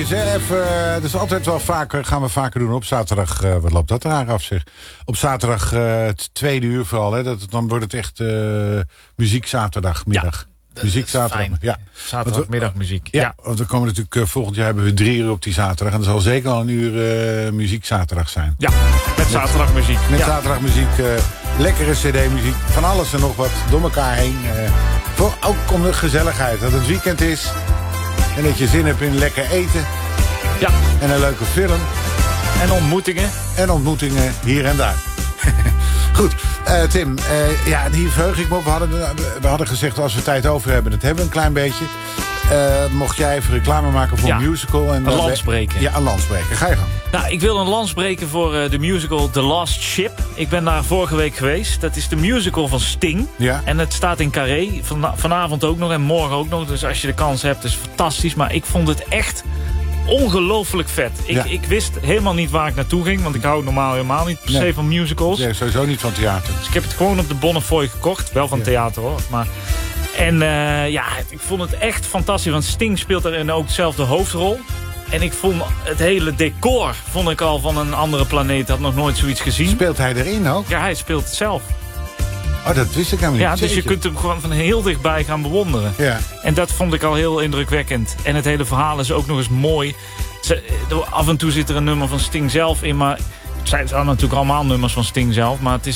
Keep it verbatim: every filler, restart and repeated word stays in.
Even, dus altijd wel vaker, gaan we vaker doen op zaterdag. Uh, wat loopt dat raar af, zeg? Op zaterdag uh, het tweede uur vooral. Hè, dat, dan wordt het echt uh, muziek zaterdagmiddag. Ja, muziek zaterdag. Ja. Zaterdagmiddag muziek. Ja, ja, want we komen natuurlijk uh, volgend jaar hebben we drie uur op die zaterdag. En er zal zeker al een uur uh, muziek zaterdag zijn. Ja, met zaterdagmuziek. Met ja. zaterdagmuziek, uh, lekkere cd-muziek, van alles en nog wat door elkaar heen. Uh, voor, ook om de gezelligheid, dat het weekend is. En dat je zin hebt in lekker eten. Ja. En een leuke film. En ontmoetingen. En ontmoetingen hier en daar. Goed, uh, Tim, uh, ja, hier verheug ik me op. We hadden, we hadden gezegd, als we tijd over hebben, dat hebben we een klein beetje. Uh, mocht jij even reclame maken voor ja, een musical. En een lans breken. Ja, een lans breken. Ga je gang. Nou, ik wil een lans breken voor uh, de musical The Last Ship. Ik ben daar vorige week geweest. Dat is de musical van Sting. Ja. En het staat in Carré. Van, vanavond ook nog en morgen ook nog. Dus als je de kans hebt, is het fantastisch. Maar ik vond het echt ongelooflijk vet. Ik, ja. ik wist helemaal niet waar ik naartoe ging. Want ik hou normaal helemaal niet per se nee. van musicals. Nee, sowieso niet van theater. Dus ik heb het gewoon op de Bonnefoy gekocht. Wel van ja. theater hoor. Maar... En uh, ja, ik vond het echt fantastisch. Want Sting speelt daarin ook dezelfde hoofdrol. En ik vond het hele decor vond ik al van een andere planeet. Had nog nooit zoiets gezien. Speelt hij erin ook? Ja, hij speelt het zelf. Oh, dat wist ik helemaal niet. Ja, dus Jeetje. Je kunt hem gewoon van heel dichtbij gaan bewonderen. Ja. En dat vond ik al heel indrukwekkend. En het hele verhaal is ook nog eens mooi. Af en toe zit er een nummer van Sting zelf in, maar... Het zijn natuurlijk allemaal nummers van Sting zelf. Maar het is